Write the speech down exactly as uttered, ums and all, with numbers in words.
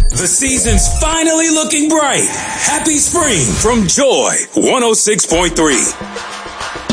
The season's finally looking bright. Happy spring from Joy one oh six point three.